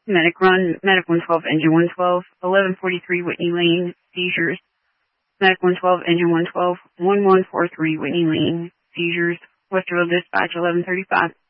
Medic run, Medic 112, engine 112, 1143 Whitney Lane, seizures. Medic 112, engine 112, 1143 Whitney Lane, seizures. Westerville Dispatch 1135.